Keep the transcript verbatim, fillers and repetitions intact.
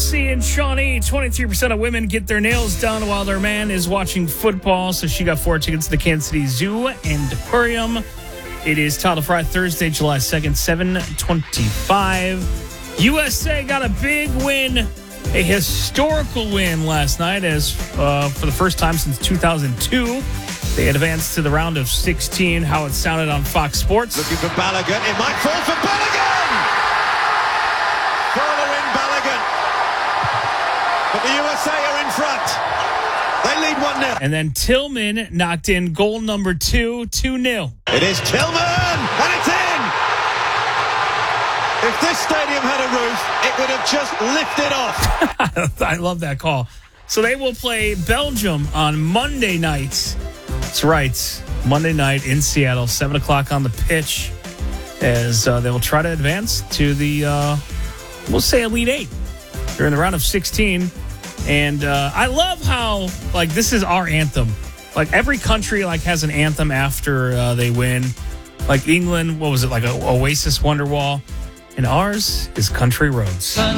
Chelsea and Shawnee, twenty-three percent of women get their nails done while their man is watching football. So she got four tickets to the Kansas City Zoo and Aquarium. It is Todd Fry, Thursday, July second, seven twenty-five. U S A got a big win, a historical win last night as uh, for the first time since two thousand two. They advanced to the round of sixteen, how it sounded on Fox Sports. Looking for Balogun. It might fall for Balogun! Following Balogun. But the U S A are in front. They lead one nil. And then Tillman knocked in goal number two, two nil. It is Tillman, and it's in! If this stadium had a roof, it would have just lifted off. I love that call. So they will play Belgium on Monday night. That's right. Monday night in Seattle, seven o'clock on the pitch, as uh, they will try to advance to the, uh, we'll say, Elite Eight. They're in the round of sixteen. And uh, I love how, like, this is our anthem. Like, every country, like, has an anthem after uh, they win. Like, England, what was it, like, a Oasis Wonderwall? And ours is Country Roads.